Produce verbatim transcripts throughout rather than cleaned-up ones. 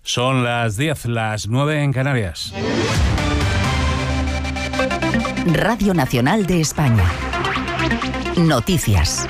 Son las diez, las nueve en Canarias. Radio Nacional de España. Noticias.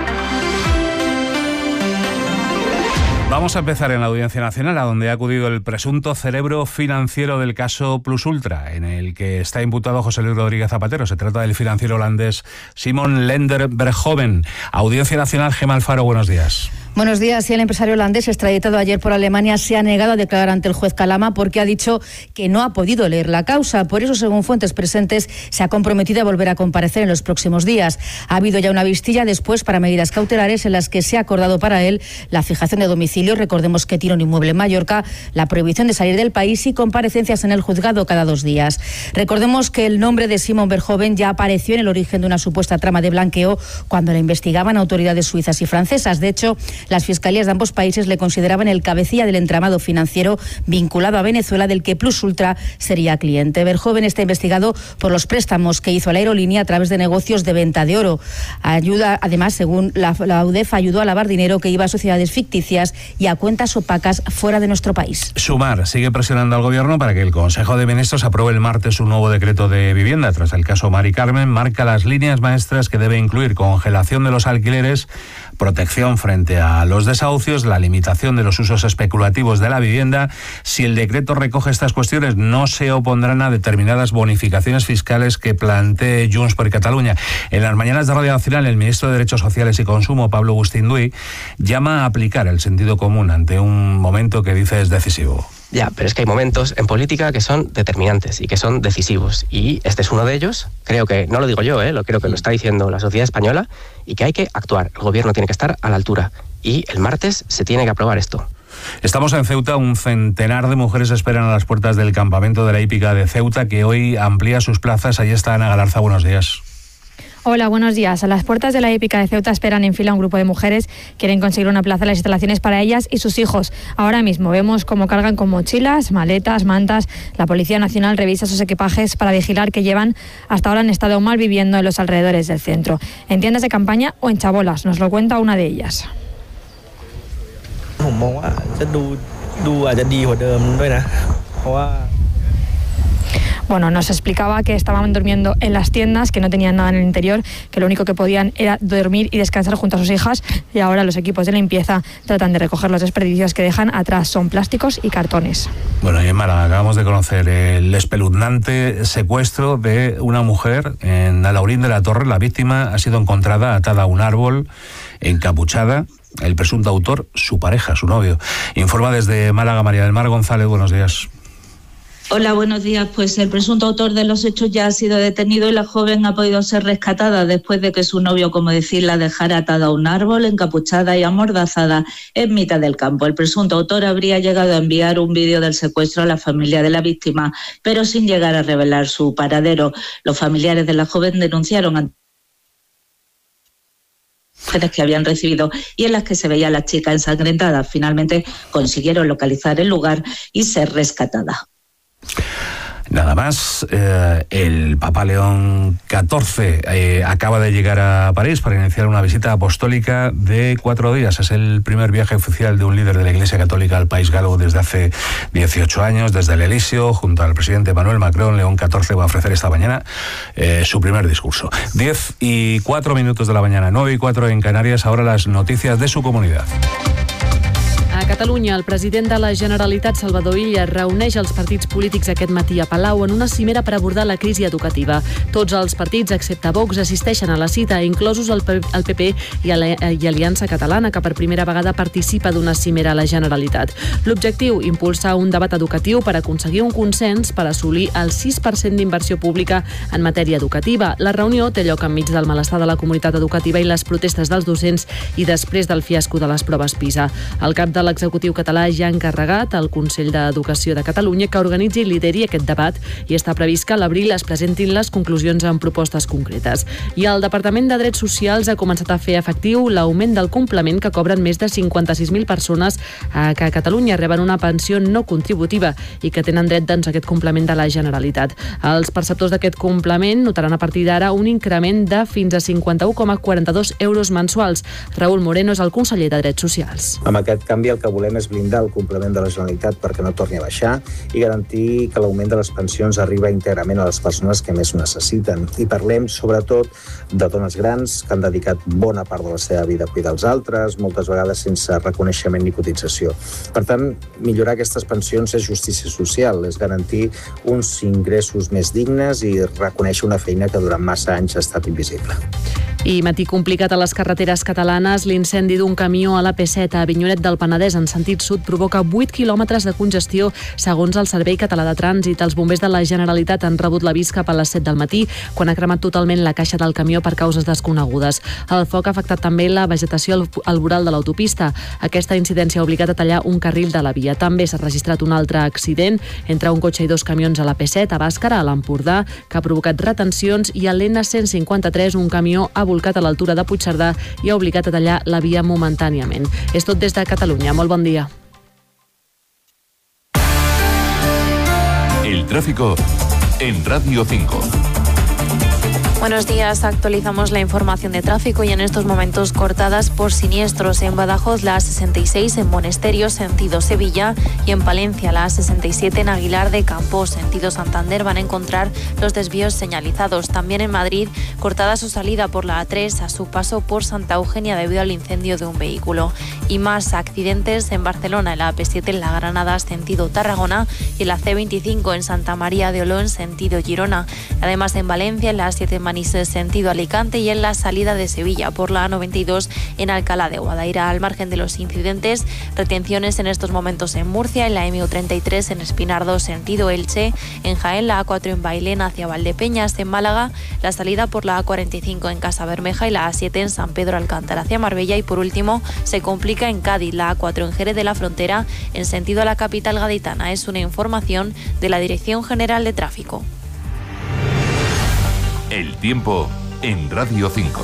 Vamos a empezar en la Audiencia Nacional, a donde ha acudido el presunto cerebro financiero del caso Plus Ultra, en el que está imputado José Luis Rodríguez Zapatero. Se trata del financiero holandés Simon Lender Berghoven. Audiencia Nacional, Gemma Alfaro, buenos días. Buenos días. Y el empresario holandés, extraditado ayer por Alemania, se ha negado a declarar ante el juez Calama porque ha dicho que no ha podido leer la causa. Por eso, según fuentes presentes, se ha comprometido a volver a comparecer en los próximos días. Ha habido ya una vistilla después para medidas cautelares en las que se ha acordado para él la fijación de domicilio. Recordemos que tiene un inmueble en Mallorca, la prohibición de salir del país y comparecencias en el juzgado cada dos días. Recordemos que el nombre de Simon Berghoven ya apareció en el origen de una supuesta trama de blanqueo cuando la investigaban autoridades suizas y francesas. De hecho, las fiscalías de ambos países le consideraban el cabecilla del entramado financiero vinculado a Venezuela, del que Plus Ultra sería cliente. Berghoven está investigado por los préstamos que hizo a la aerolínea a través de negocios de venta de oro. Ayuda, además, según la, la UDEF, ayudó a lavar dinero que iba a sociedades ficticias y a cuentas opacas fuera de nuestro país. Sumar sigue presionando al Gobierno para que el Consejo de Ministros apruebe el martes un nuevo decreto de vivienda. Tras el caso Mari Carmen, marca las líneas maestras que debe incluir congelación de los alquileres, protección frente a los desahucios, la limitación de los usos especulativos de la vivienda. Si el decreto recoge estas cuestiones, no se opondrán a determinadas bonificaciones fiscales que plantee Junts per Catalunya. En las mañanas de Radio Nacional, el ministro de Derechos Sociales y Consumo, Pablo Agustín-Duy, llama a aplicar el sentido común ante un momento que dice es decisivo. Ya, pero es que hay momentos en política que son determinantes y que son decisivos. Y este es uno de ellos. Creo que, no lo digo yo, ¿eh? lo creo que lo está diciendo la sociedad española, y que hay que actuar. El Gobierno tiene que estar a la altura. Y el martes se tiene que aprobar esto. Estamos en Ceuta. Un centenar de mujeres esperan a las puertas del campamento de la hípica de Ceuta, que hoy amplía sus plazas. Allí está Ana Galarza. Buenos días. Hola, buenos días. A las puertas de la hípica de Ceuta esperan en fila un grupo de mujeres. Quieren conseguir una plaza en las instalaciones para ellas y sus hijos. Ahora mismo vemos cómo cargan con mochilas, maletas, mantas. La Policía Nacional revisa sus equipajes para vigilar que llevan. Hasta ahora han estado mal viviendo en los alrededores del centro, en tiendas de campaña o en chabolas. Nos lo cuenta una de ellas. Bueno, nos explicaba que estaban durmiendo en las tiendas, que no tenían nada en el interior, que lo único que podían era dormir y descansar junto a sus hijas, y ahora los equipos de limpieza tratan de recoger los desperdicios que dejan atrás. Son plásticos y cartones. Bueno, y en Málaga acabamos de conocer el espeluznante secuestro de una mujer en Alhaurín de la Torre. La víctima ha sido encontrada atada a un árbol, encapuchada. El presunto autor, su pareja, su novio. Informa desde Málaga María del Mar González. Buenos días. Hola, buenos días. Pues el presunto autor de los hechos ya ha sido detenido y la joven ha podido ser rescatada después de que su novio, como decir, la dejara atada a un árbol, encapuchada y amordazada en mitad del campo. El presunto autor habría llegado a enviar un vídeo del secuestro a la familia de la víctima, pero sin llegar a revelar su paradero. Los familiares de la joven denunciaron ante que habían recibido y en las que se veía a la chica ensangrentada. Finalmente consiguieron localizar el lugar y ser rescatada. Nada más, eh, el Papa León catorce eh, acaba de llegar a París para iniciar una visita apostólica de cuatro días. Es el primer viaje oficial de un líder de la Iglesia Católica al país galo desde hace dieciocho años. Desde el Elíseo, junto al presidente Emmanuel Macron, León catorce va a ofrecer esta mañana eh, su primer discurso. diez y cuatro minutos de la mañana, nueve y cuatro en Canarias. Ahora las noticias de su comunidad. A Catalunya, el president de la Generalitat, Salvador Illa, reuneix els partits polítics aquest matí a Palau en una cimera per abordar la crisi educativa. Tots els partits, excepte Vox, assisteixen a la cita, inclosos el P P i Aliança Catalana, que per primera vegada participa d'una cimera a la Generalitat. L'objectiu, impulsar un debat educatiu per aconseguir un consens per assolir el sis per cent d'inversió pública en matèria educativa. La reunió té lloc enmig del malestar de la comunitat educativa i les protestes dels docents i després del fiasco de les proves PISA. El cap de l'executiu català ja ha encarregat al Consell d'Educació de Catalunya que organitzi i lideri aquest debat i està previst que a l'abril es presentin les conclusions en propostes concretes. I el Departament de Drets Socials ha començat a fer efectiu l'augment del complement que cobren més de cinquanta-sis mil persones que a Catalunya reben una pensió no contributiva i que tenen dret doncs, a aquest complement de la Generalitat. Els perceptors d'aquest complement notaran a partir d'ara un increment de fins a cinquanta-u coma quaranta-dos euros mensuals. Raúl Moreno és el conseller de Drets Socials. Amb aquest canvi el que volem és blindar el complement de la Generalitat perquè no torni a baixar i garantir que l'augment de les pensions arriba íntegrament a les persones que més ho necessiten. I parlem, sobretot, de dones grans que han dedicat bona part de la seva vida a cuidar els altres, moltes vegades sense reconeixement ni cotització. Per tant, millorar aquestes pensions és justícia social, és garantir uns ingressos més dignes i reconèixer una feina que durant massa anys ha estat invisible. I matí complicat a les carreteres catalanes. L'incendi d'un camió a l'A P set a Avinyonet del Penedès en sentit sud provoca vuit quilòmetres de congestió, segons el Servei Català de Trànsit. Els bombers de la Generalitat han rebut l'avís cap a les set del matí, quan ha cremat totalment la caixa del camió per causes desconegudes. El foc ha afectat també la vegetació al voral de l'autopista. Aquesta incidència ha obligat a tallar un carril de la via. També s'ha registrat un altre accident entre un cotxe i dos camions a l'A P set a Bàscara, a l'Empordà, que ha provocat retencions, i a l'N cent cinquanta-tres un camió ha volcat a l'altura de Puigcerdà i ha obligat a tallar la via momentàniament. És tot des de Catalunya. Molt bon dia. El tráfico en Radio cinco. Buenos días, actualizamos la información de tráfico y en estos momentos cortadas por siniestros en Badajoz, la A sesenta y seis en Monesterio, sentido Sevilla, y en Palencia, la A sesenta y siete en Aguilar de Campos, sentido Santander, van a encontrar los desvíos señalizados. También en Madrid, cortada su salida por la A tres a su paso por Santa Eugenia debido al incendio de un vehículo. Y más accidentes en Barcelona, en la A P siete en La Granada, sentido Tarragona, y en la C veinticinco en Santa María de Oló, en sentido Girona. Además, en Valencia, en la A siete en Manises, sentido Alicante, y en la salida de Sevilla por la A noventa y dos en Alcalá de Guadaira. Al margen de los incidentes, retenciones en estos momentos en Murcia, en la M U treinta y tres en Espinardo, sentido Elche, en Jaén, la A cuatro en Bailén hacia Valdepeñas, en Málaga, la salida por la A cuarenta y cinco en Casa Bermeja y la A siete en San Pedro Alcántara hacia Marbella, y por último se complica en Cádiz, la A cuatro en Jerez de la Frontera en sentido a la capital gaditana. Es una información de la Dirección General de Tráfico. El tiempo en Radio cinco.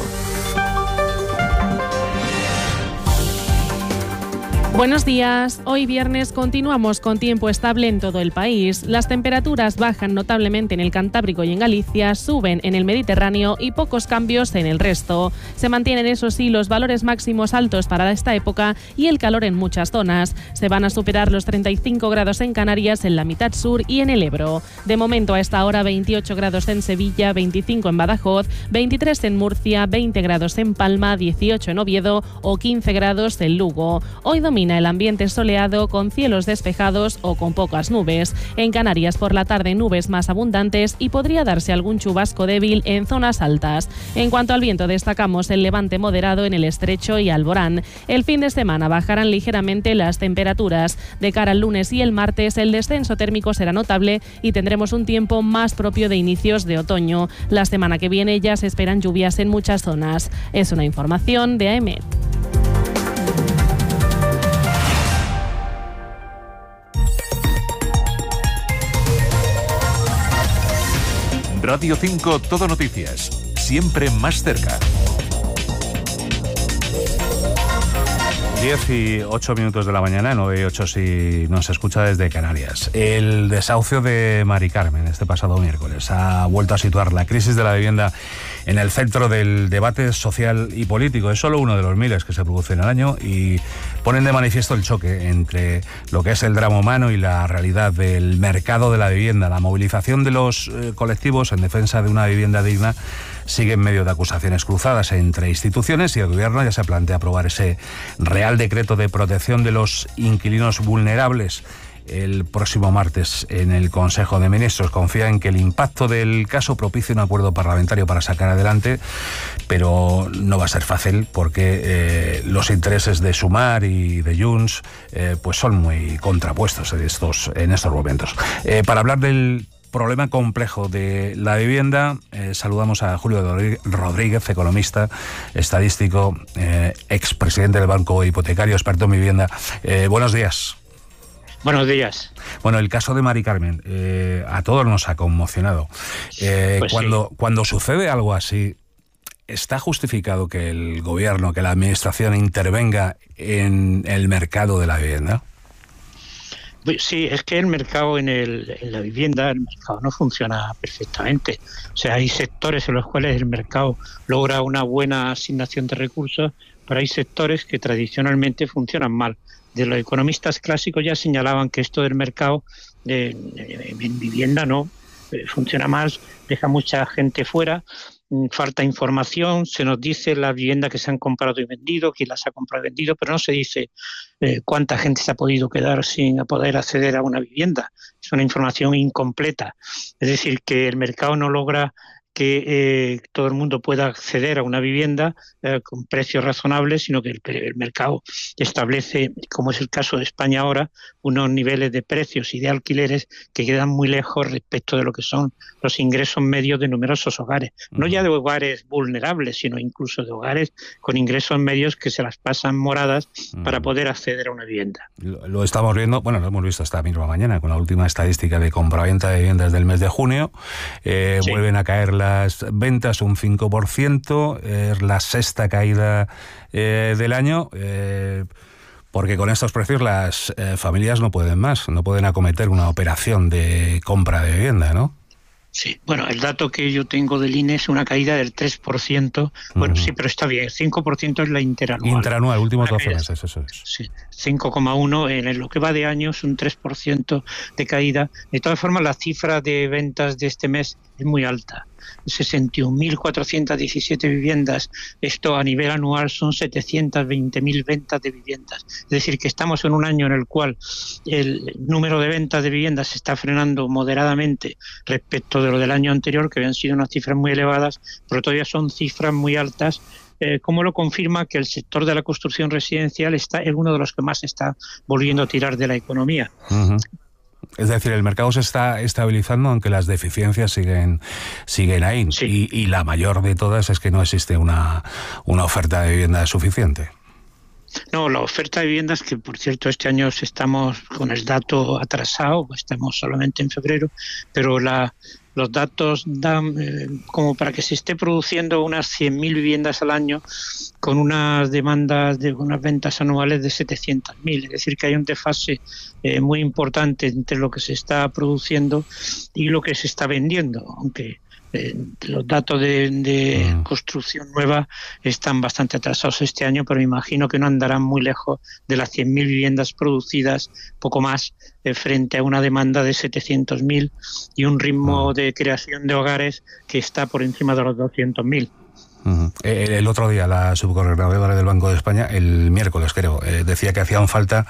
Buenos días. Hoy viernes continuamos con tiempo estable en todo el país. Las temperaturas bajan notablemente en el Cantábrico y en Galicia, suben en el Mediterráneo y pocos cambios en el resto. Se mantienen, eso sí, los valores máximos altos para esta época y el calor en muchas zonas. Se van a superar los treinta y cinco grados en Canarias, en la mitad sur y en el Ebro. De momento, a esta hora, veintiocho grados en Sevilla, veinticinco en Badajoz, veintitrés en Murcia, veinte grados en Palma, dieciocho en Oviedo o quince grados en Lugo. Hoy domingo el ambiente soleado con cielos despejados o con pocas nubes. En Canarias por la tarde nubes más abundantes y podría darse algún chubasco débil en zonas altas. En cuanto al viento, destacamos el levante moderado en el Estrecho y Alborán. El fin de semana bajarán ligeramente las temperaturas. De cara al lunes y el martes el descenso térmico será notable y tendremos un tiempo más propio de inicios de otoño. La semana que viene ya se esperan lluvias en muchas zonas. Es una información de A E M E T. Radio cinco Todo Noticias, siempre más cerca. diez y ocho minutos de la mañana, nueve y ocho si nos escucha desde Canarias. El desahucio de Mari Carmen este pasado miércoles ha vuelto a situar la crisis de la vivienda en el centro del debate social y político. Es solo uno de los miles que se producen al año y ponen de manifiesto el choque entre lo que es el drama humano y la realidad del mercado de la vivienda. La movilización de los eh, colectivos en defensa de una vivienda digna sigue en medio de acusaciones cruzadas entre instituciones, y el Gobierno ya se plantea aprobar ese Real Decreto de protección de los inquilinos vulnerables el próximo martes en el Consejo de Ministros. Confía en que el impacto del caso propicie un acuerdo parlamentario para sacar adelante, pero no va a ser fácil porque eh, los intereses de Sumar y de Junts eh, pues son muy contrapuestos en estos, en estos momentos. Eh, para hablar del problema complejo de la vivienda, eh, saludamos a Julio Rodríguez, economista, estadístico, eh, expresidente del Banco Hipotecario, experto en vivienda. Eh, buenos días. Buenos días. Bueno, el caso de Mari Carmen eh, a todos nos ha conmocionado. Eh, pues cuando, sí. cuando sucede algo así, ¿está justificado que el Gobierno, que la Administración intervenga en el mercado de la vivienda? Sí, es que el mercado en, el, en la vivienda, el mercado no funciona perfectamente. O sea, hay sectores en los cuales el mercado logra una buena asignación de recursos, pero hay sectores que tradicionalmente funcionan mal. de los economistas clásicos ya señalaban que esto del mercado de, de, de vivienda no eh, funciona mal, deja mucha gente fuera, falta información, se nos dice las viviendas que se han comprado y vendido, quién las ha comprado y vendido, pero no se dice eh, cuánta gente se ha podido quedar sin poder acceder a una vivienda. Es una información incompleta. Es decir, que el mercado no logra que eh, todo el mundo pueda acceder a una vivienda eh, con precios razonables, sino que el, el mercado establece, como es el caso de España ahora, unos niveles de precios y de alquileres que quedan muy lejos respecto de lo que son los ingresos medios de numerosos hogares. No ya de hogares vulnerables, sino incluso de hogares con ingresos medios que se las pasan moradas para poder acceder a una vivienda. Lo, lo estamos viendo, bueno, lo hemos visto esta misma mañana con la última estadística de compraventa de viviendas del mes de junio. Eh, sí. Vuelven a caer las ventas un cinco por ciento, es la sexta caída eh, del año, eh, porque con estos precios las eh, familias no pueden más, no pueden acometer una operación de compra de vivienda, ¿no? Sí, bueno, el dato que yo tengo del I N E es una caída del tres por ciento. Bueno, uh-huh. sí, pero está bien, cinco por ciento es la interanual. Interanual, últimos doce meses, eso es. Sí, cinco coma uno en lo que va de año es un tres por ciento de caída. De todas formas, la cifra de ventas de este mes es muy alta. sesenta y un mil cuatrocientas diecisiete viviendas. Esto a nivel anual son setecientas veinte mil ventas de viviendas. Es decir, que estamos en un año en el cual el número de ventas de viviendas se está frenando moderadamente respecto de lo del año anterior, que habían sido unas cifras muy elevadas, pero todavía son cifras muy altas. Eh, como lo confirma que el sector de la construcción residencial está es uno de los que más está volviendo a tirar de la economía. Uh-huh. Es decir, el mercado se está estabilizando, aunque las deficiencias siguen siguen ahí. Sí. Y, y la mayor de todas es que no existe una, una oferta de vivienda suficiente. No, la oferta de viviendas, que por cierto este año estamos con el dato atrasado, estamos solamente en febrero, pero la, los datos dan eh, como para que se esté produciendo unas cien mil viviendas al año con unas demandas de unas ventas anuales de setecientas mil, es decir, que hay un desfase eh, muy importante entre lo que se está produciendo y lo que se está vendiendo, aunque Eh, los datos de, de mm. construcción nueva están bastante atrasados este año, pero me imagino que no andarán muy lejos de las cien mil viviendas producidas, poco más, eh, frente a una demanda de setecientos mil y un ritmo mm. de creación de hogares que está por encima de los doscientos mil. Uh-huh. El, el otro día la subgobernadora del Banco de España, el miércoles creo, eh, decía que hacían falta,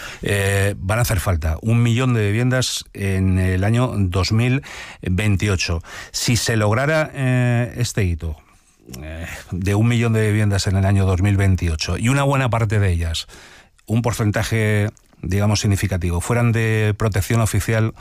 eh, van a hacer falta un millón de viviendas en el año dos mil veintiocho. Si se lograra eh, este hito eh, de un millón de viviendas en el año dos mil veintiocho y una buena parte de ellas, un porcentaje, digamos, significativo, fueran de protección oficial,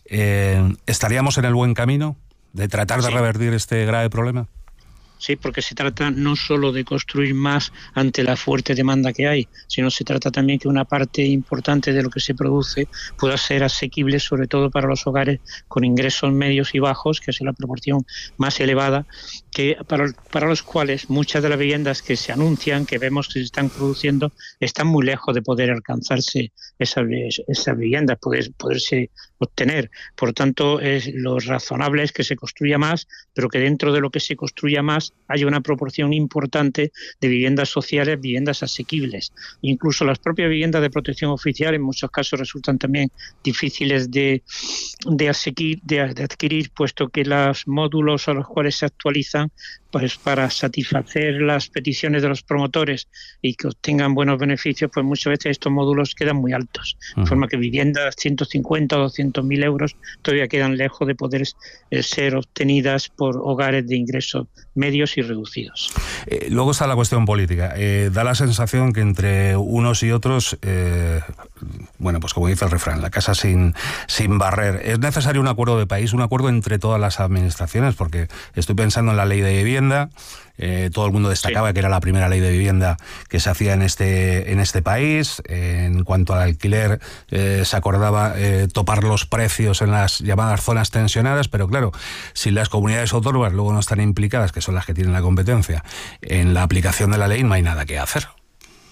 eh, ¿estaríamos en el buen camino de tratar de sí. revertir este grave problema? Sí, porque se trata no solo de construir más ante la fuerte demanda que hay, sino se trata también que una parte importante de lo que se produce pueda ser asequible, sobre todo para los hogares con ingresos medios y bajos, que es la proporción más elevada, que para, para los cuales muchas de las viviendas que se anuncian, que vemos que se están produciendo, están muy lejos de poder alcanzarse esas, esas viviendas, poder, poderse obtener. Por tanto, es, lo razonable es que se construya más, pero que dentro de lo que se construya más haya una proporción importante de viviendas sociales, viviendas asequibles. Incluso las propias viviendas de protección oficial en muchos casos resultan también difíciles de, de, asequir, de, de adquirir, puesto que los módulos a los cuales se actualizan, pues para satisfacer las peticiones de los promotores y que obtengan buenos beneficios, pues muchas veces estos módulos quedan muy altos. Uh-huh. De forma que viviendas ciento cincuenta o doscientos mil euros todavía quedan lejos de poder eh, ser obtenidas por hogares de ingresos medios y reducidos. Eh, luego está la cuestión política. Eh, da la sensación que entre unos y otros, eh, bueno, pues como dice el refrán, la casa sin, sin barrer. Es necesario un acuerdo de país, un acuerdo entre todas las administraciones, porque estoy pensando en la ley de vivienda. Eh, todo el mundo destacaba sí. que era la primera ley de vivienda que se hacía en este en este país. Eh, en cuanto al alquiler, eh, se acordaba eh, topar los precios en las llamadas zonas tensionadas, pero claro, si las comunidades autónomas luego no están implicadas, que son las que tienen la competencia, en la aplicación de la ley, no hay nada que hacer.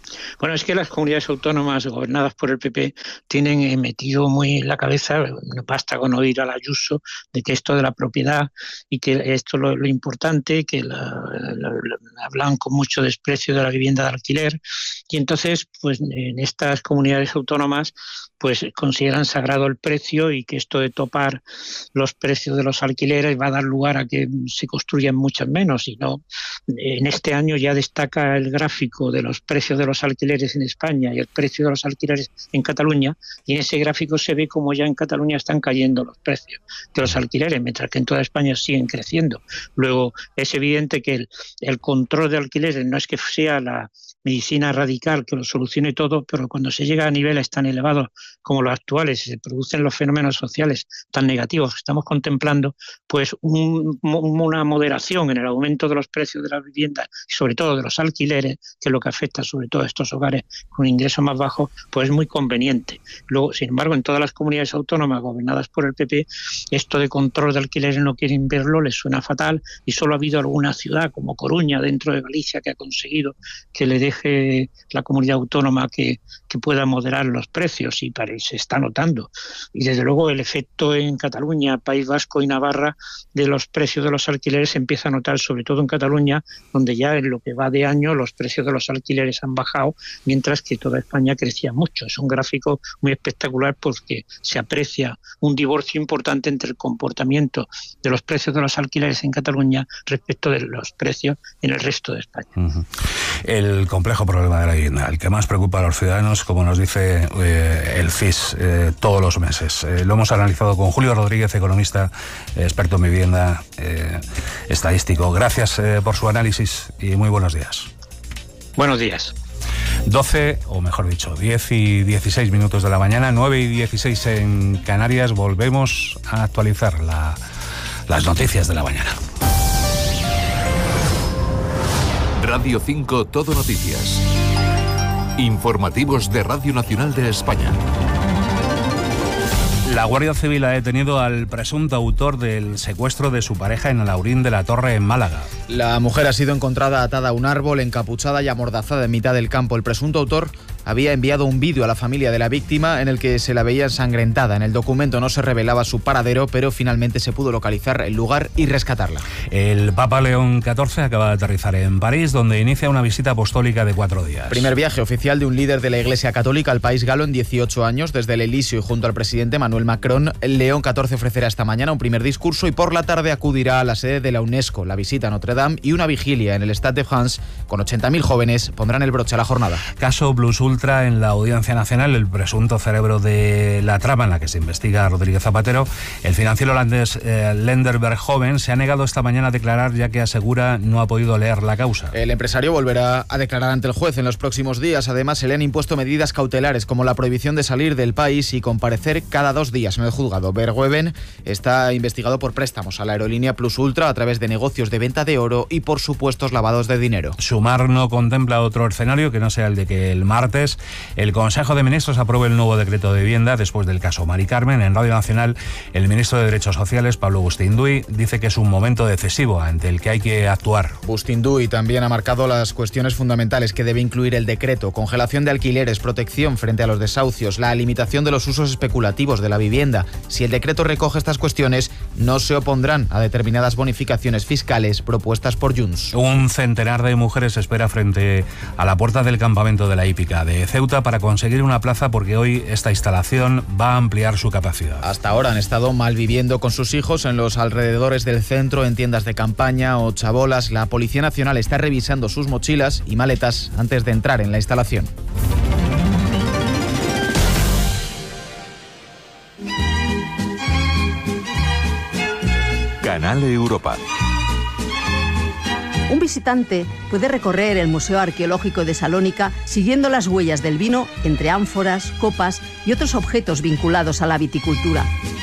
Bueno, es que las comunidades autónomas gobernadas por el P P tienen eh, metido muy en la cabeza, no basta con oír a la Ayuso, de que esto de la propiedad y que esto es lo, lo importante, que la, la, la, hablan con mucho desprecio de la vivienda de alquiler, y entonces pues en estas comunidades autónomas pues consideran sagrado el precio y que esto de topar los precios de los alquileres va a dar lugar a que se construyan muchas menos. Y no, en este año ya destaca el gráfico de los precios de los alquileres en España y el precio de los alquileres en Cataluña, y en ese gráfico se ve como ya en Cataluña están cayendo los precios de los alquileres, mientras que en toda España siguen creciendo. Luego es evidente que el, el control de alquileres no es que sea la medicina radical que lo solucione todo, pero cuando se llega a niveles tan elevados como los actuales y se producen los fenómenos sociales tan negativos que estamos contemplando, pues un, una moderación en el aumento de los precios de las viviendas y sobre todo de los alquileres, que es lo que afecta sobre todo a estos hogares con ingresos más bajos, pues es muy conveniente. Luego, sin embargo, en todas las comunidades autónomas gobernadas por el P P, esto de control de alquileres no quieren verlo, les suena fatal, y solo ha habido alguna ciudad como Coruña, dentro de Galicia, que ha conseguido que le deje la comunidad autónoma que, que pueda moderar los precios, y se está notando. Y desde luego el efecto en Cataluña, País Vasco y Navarra de los precios de los alquileres se empieza a notar sobre todo en Cataluña, donde ya en lo que va de año los precios de los alquileres han bajado, mientras que toda España crecía mucho. Es un gráfico muy espectacular porque se aprecia un divorcio importante entre el comportamiento de los precios de los alquileres en Cataluña respecto de los precios en el resto de España. Uh-huh. El complejo problema de la vivienda, el que más preocupa a los ciudadanos, como nos dice eh, el C I S eh, todos los meses. Eh, lo hemos analizado con Julio Rodríguez, economista, eh, experto en vivienda, eh, estadístico. Gracias eh, por su análisis y muy buenos días. Buenos días. doce, o mejor dicho, diez y dieciséis minutos de la mañana, nueve y dieciséis en Canarias. Volvemos a actualizar la, las noticias de la mañana. Radio cinco Todo Noticias. Informativos de Radio Nacional de España. La Guardia Civil ha detenido al presunto autor del secuestro de su pareja en Alhaurín de la Torre, en Málaga. La mujer ha sido encontrada atada a un árbol, encapuchada y amordazada en mitad del campo. El presunto autor había enviado un vídeo a la familia de la víctima en el que se la veía ensangrentada. En el documento no se revelaba su paradero, pero finalmente se pudo localizar el lugar y rescatarla. El Papa León catorce acaba de aterrizar en París, donde inicia una visita apostólica de cuatro días. Primer viaje oficial de un líder de la Iglesia Católica al país galo en dieciocho años. Desde el Elíseo y junto al presidente Manuel Macron, el León catorce ofrecerá esta mañana un primer discurso y por la tarde acudirá a la sede de la UNESCO. La visita a Notre Dame y una vigilia en el Stade de France con ochenta mil jóvenes pondrán el broche a la jornada. Caso Plus Ultra en la Audiencia Nacional, el presunto cerebro de la trama en la que se investiga a Rodríguez Zapatero. El financiero holandés eh, Lender Berghoven se ha negado esta mañana a declarar, ya que asegura no ha podido leer la causa. El empresario volverá a declarar ante el juez en los próximos días. Además, se le han impuesto medidas cautelares como la prohibición de salir del país y comparecer cada dos días en el juzgado. Berghoven está investigado por préstamos a la aerolínea Plus Ultra a través de negocios de venta de oro y por supuestos lavados de dinero. Sumar no contempla otro escenario que no sea el de que el martes el Consejo de Ministros apruebe el nuevo decreto de vivienda después del caso Mari Carmen. En Radio Nacional, el ministro de Derechos Sociales, Pablo Bustinduy, dice que es un momento decisivo ante el que hay que actuar. Bustinduy también ha marcado las cuestiones fundamentales que debe incluir el decreto: congelación de alquileres, protección frente a los desahucios, la limitación de los usos especulativos de la vivienda. Si el decreto recoge estas cuestiones, no se opondrán a determinadas bonificaciones fiscales propuestas por Junts. Un centenar de mujeres espera frente a la puerta del campamento de la hípica de Ceuta para conseguir una plaza, porque hoy esta instalación va a ampliar su capacidad. Hasta ahora han estado malviviendo con sus hijos en los alrededores del centro, en tiendas de campaña o chabolas. La Policía Nacional está revisando sus mochilas y maletas antes de entrar en la instalación. Canal Europa. Un visitante puede recorrer el Museo Arqueológico de Salónica siguiendo las huellas del vino entre ánforas, copas y otros objetos vinculados a la viticultura.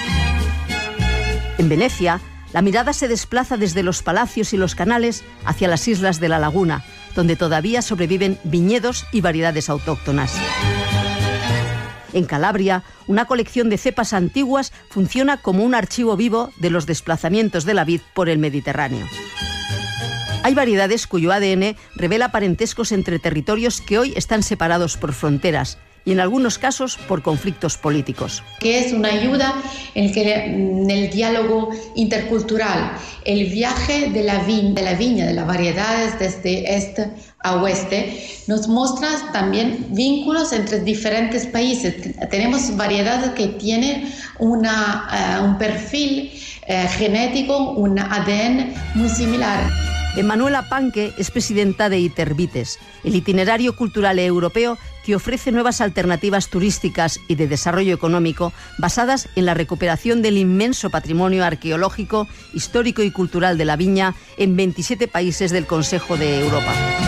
En Venecia, la mirada se desplaza desde los palacios y los canales hacia las islas de la laguna, donde todavía sobreviven viñedos y variedades autóctonas. En Calabria, una colección de cepas antiguas funciona como un archivo vivo de los desplazamientos de la vid por el Mediterráneo. Hay variedades cuyo A D N revela parentescos entre territorios que hoy están separados por fronteras y en algunos casos por conflictos políticos. Que es una ayuda en, que, en el diálogo intercultural, el viaje de la, vi, de la viña, de las variedades desde este a oeste, nos muestra también vínculos entre diferentes países. Tenemos variedades que tienen una, uh, un perfil uh, genético, un A D N muy similar. Emanuela Panque es presidenta de Itervites, el itinerario cultural europeo que ofrece nuevas alternativas turísticas y de desarrollo económico basadas en la recuperación del inmenso patrimonio arqueológico, histórico y cultural de la viña en veintisiete países del Consejo de Europa.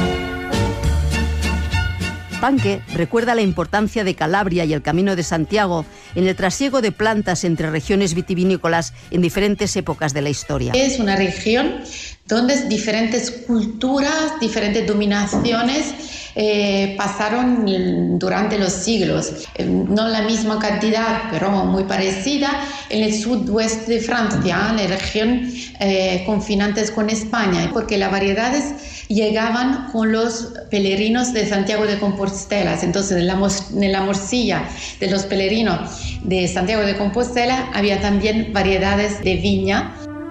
Panque recuerda la importancia de Calabria y el Camino de Santiago en el trasiego de plantas entre regiones vitivinícolas en diferentes épocas de la historia. Es una región donde diferentes culturas, diferentes dominaciones eh, pasaron durante los siglos. Eh, no la misma cantidad, pero muy parecida en el sudoeste de Francia, en la región eh, confinantes con España, porque las variedades llegaban con los peregrinos de Santiago de Compostela. Entonces, en la, en la morcilla de los peregrinos de Santiago de Compostela había también variedades de viña.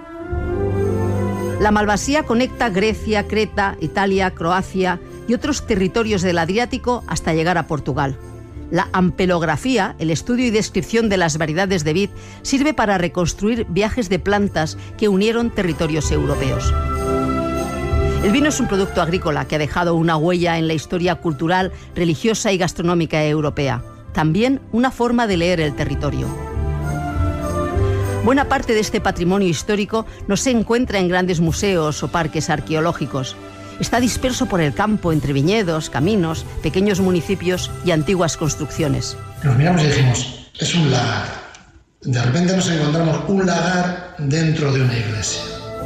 La malvasía conecta Grecia, Creta, Italia, Croacia y otros territorios del Adriático hasta llegar a Portugal. La ampelografía, el estudio y descripción de las variedades de vid, sirve para reconstruir viajes de plantas que unieron territorios europeos. El vino es un producto agrícola que ha dejado una huella en la historia cultural, religiosa y gastronómica europea. También una forma de leer el territorio. Buena parte de este patrimonio histórico no se encuentra en grandes museos o parques arqueológicos. Está disperso por el campo, entre viñedos, caminos, pequeños municipios y antiguas construcciones. Nos miramos y dijimos, es un lagar. De repente nos encontramos un lagar dentro de una iglesia.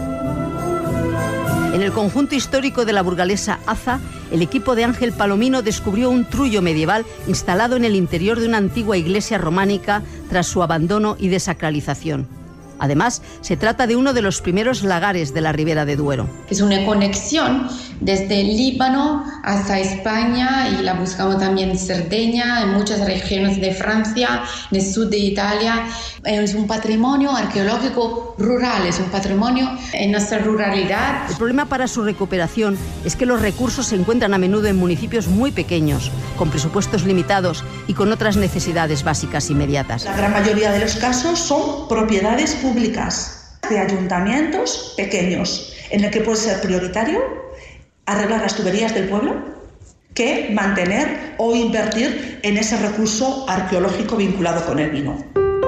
En el conjunto histórico de la burgalesa Aza, el equipo de Ángel Palomino descubrió un trullo medieval instalado en el interior de una antigua iglesia románica tras su abandono y desacralización. Además, se trata de uno de los primeros lagares de la Ribera de Duero. Es una conexión desde el Líbano hasta España y la buscamos también en Cerdeña, en muchas regiones de Francia, en el sur de Italia. Es un patrimonio arqueológico rural, es un patrimonio en nuestra ruralidad. El problema para su recuperación es que los recursos se encuentran a menudo en municipios muy pequeños, con presupuestos limitados y con otras necesidades básicas inmediatas. La gran mayoría de los casos son propiedades públicas de ayuntamientos pequeños, en el que puede ser prioritario arreglar las tuberías del pueblo que mantener o invertir en ese recurso arqueológico vinculado con el vino.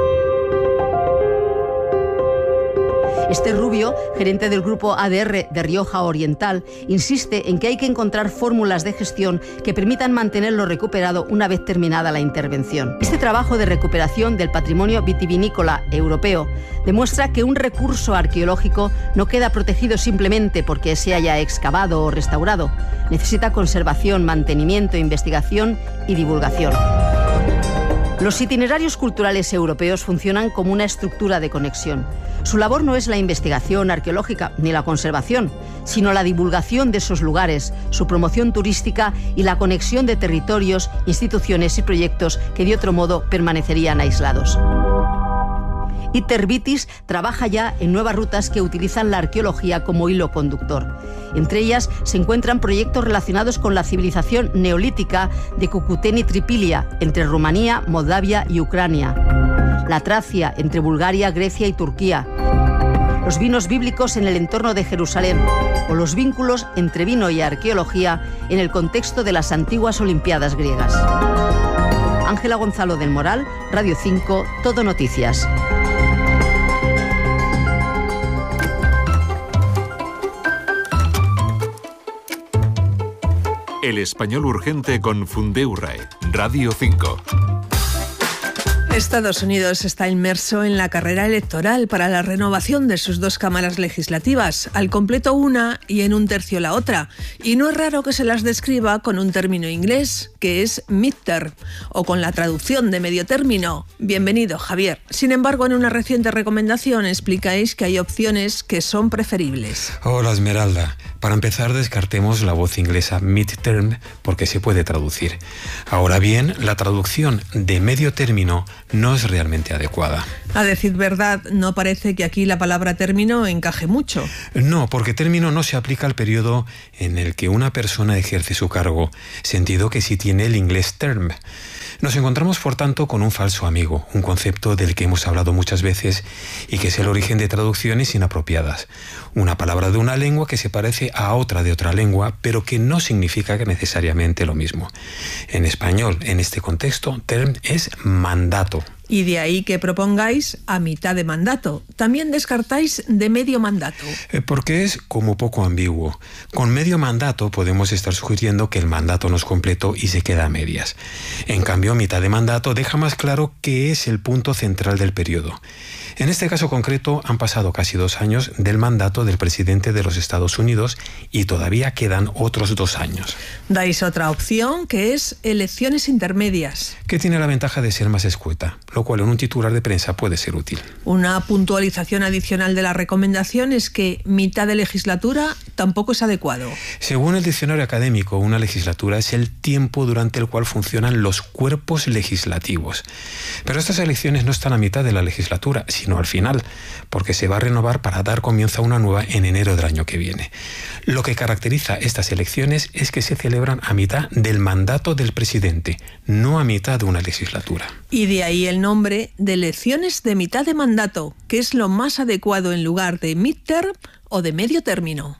Esther Rubio, gerente del grupo A D R de Rioja Oriental, insiste en que hay que encontrar fórmulas de gestión que permitan mantener lo recuperado una vez terminada la intervención. Este trabajo de recuperación del patrimonio vitivinícola europeo demuestra que un recurso arqueológico no queda protegido simplemente porque se haya excavado o restaurado. Necesita conservación, mantenimiento, investigación y divulgación. Los itinerarios culturales europeos funcionan como una estructura de conexión. Su labor no es la investigación arqueológica ni la conservación, sino la divulgación de esos lugares, su promoción turística y la conexión de territorios, instituciones y proyectos que de otro modo permanecerían aislados. Itervitis trabaja ya en nuevas rutas que utilizan la arqueología como hilo conductor. Entre ellas se encuentran proyectos relacionados con la civilización neolítica de Cucuteni-Tripilia, entre Rumanía, Moldavia y Ucrania. La Tracia, entre Bulgaria, Grecia y Turquía. Los vinos bíblicos en el entorno de Jerusalén. O los vínculos entre vino y arqueología en el contexto de las antiguas Olimpiadas griegas. Ángela Gonzalo del Moral, Radio cinco, Todo Noticias. El español urgente con Fundeurrae, Radio cinco. Estados Unidos está inmerso en la carrera electoral para la renovación de sus dos cámaras legislativas, al completo una y en un tercio la otra. Y no es raro que se las describa con un término inglés, que es midterm, o con la traducción de medio término. Bienvenido, Javier. Sin embargo, en una reciente recomendación explicáis que hay opciones que son preferibles. Hola, Esmeralda. Para empezar, descartemos la voz inglesa midterm porque se puede traducir. Ahora bien, la traducción de medio término no es realmente adecuada. A decir verdad, no parece que aquí la palabra término encaje mucho. No, porque término no se aplica al periodo en el que una persona ejerce su cargo, sentido que sí tiene el inglés term. Nos encontramos, por tanto, con un falso amigo, un concepto del que hemos hablado muchas veces y que es el origen de traducciones inapropiadas. Una palabra de una lengua que se parece a otra de otra lengua, pero que no significa que necesariamente lo mismo. En español, en este contexto, term es mandato. Y de ahí que propongáis a mitad de mandato. También descartáis de medio mandato. Porque es como poco ambiguo. Con medio mandato podemos estar sugiriendo que el mandato no es completo y se queda a medias. En cambio, mitad de mandato deja más claro que es el punto central del periodo. En este caso concreto han pasado casi dos años del mandato del presidente de los Estados Unidos y todavía quedan otros dos años. Dais otra opción, que es elecciones intermedias. Que tiene la ventaja de ser más escueta, lo cual en un titular de prensa puede ser útil. Una puntualización adicional de la recomendación es que mitad de legislatura tampoco es adecuado. Según el diccionario académico, una legislatura es el tiempo durante el cual funcionan los cuerpos legislativos. Pero estas elecciones no están a mitad de la legislatura, sino al final, porque se va a renovar para dar comienzo a una nueva en enero del año que viene. Lo que caracteriza estas elecciones es que se celebran a mitad del mandato del presidente, no a mitad de una legislatura. Y de ahí el nombre de elecciones de mitad de mandato, que es lo más adecuado en lugar de midterm o de medio término.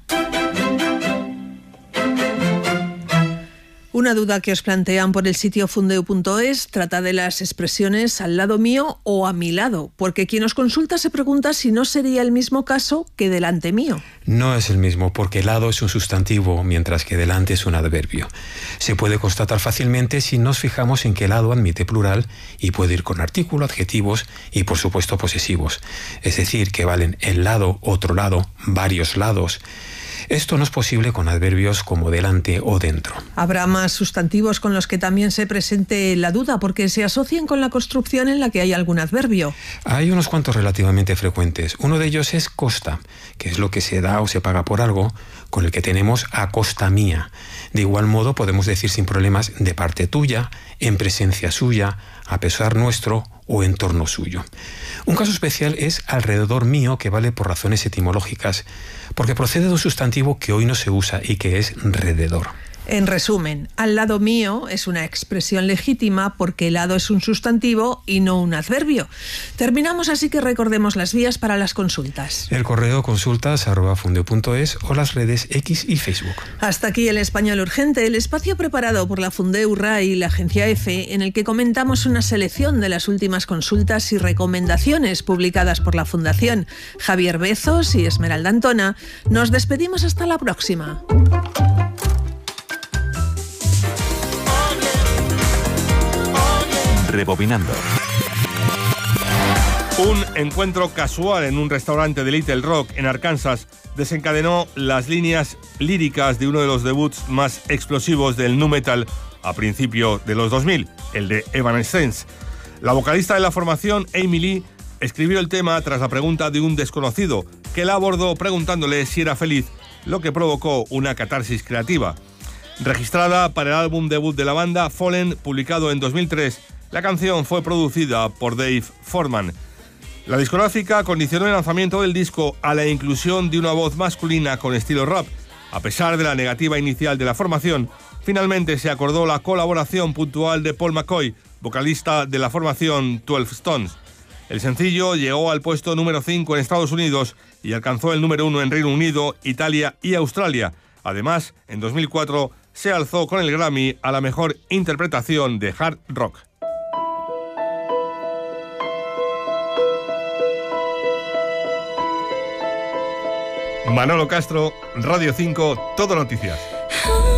Una duda que os plantean por el sitio fundeu punto es trata de las expresiones al lado mío o a mi lado, porque quien os consulta se pregunta si no sería el mismo caso que delante mío. No es el mismo, porque lado es un sustantivo, mientras que delante es un adverbio. Se puede constatar fácilmente si nos fijamos en que lado admite plural y puede ir con artículo, adjetivos y, por supuesto, posesivos. Es decir, que valen el lado, otro lado, varios lados. Esto no es posible con adverbios como delante o dentro. Habrá más sustantivos con los que también se presente la duda, porque se asocian con la construcción en la que hay algún adverbio. Hay unos cuantos relativamente frecuentes. Uno de ellos es costa, que es lo que se da o se paga por algo, con el que tenemos a costa mía. De igual modo podemos decir sin problemas de parte tuya, en presencia suya, a pesar nuestro o en torno suyo. Un caso especial es alrededor mío, que vale por razones etimológicas, porque procede de un sustantivo que hoy no se usa y que es rededor. En resumen, al lado mío es una expresión legítima porque el lado es un sustantivo y no un adverbio. Terminamos, así que recordemos las vías para las consultas. El correo consultas arroba fundeu punto es o las redes X y Facebook. Hasta aquí el Español Urgente, el espacio preparado por la Fundeu R A I y la Agencia EFE, en el que comentamos una selección de las últimas consultas y recomendaciones publicadas por la Fundación. Javier Bezos y Esmeralda Antona, nos despedimos hasta la próxima. Rebobinando. Un encuentro casual en un restaurante de Little Rock, en Arkansas, desencadenó las líneas líricas de uno de los debuts más explosivos del nu metal a principios de los dos mil, el de Evanescence. La vocalista de la formación, Amy Lee, escribió el tema tras la pregunta de un desconocido, que la abordó preguntándole si era feliz, lo que provocó una catarsis creativa. Registrada para el álbum debut de la banda, Fallen, publicado en dos mil tres, la canción fue producida por Dave Foreman. La discográfica condicionó el lanzamiento del disco a la inclusión de una voz masculina con estilo rap. A pesar de la negativa inicial de la formación, finalmente se acordó la colaboración puntual de Paul McCoy, vocalista de la formación doce Stones. El sencillo llegó al puesto número cinco en Estados Unidos y alcanzó el número uno en Reino Unido, Italia y Australia. Además, en dos mil cuatro se alzó con el Grammy a la mejor interpretación de hard rock. Manolo Castro, Radio cinco, Todo Noticias.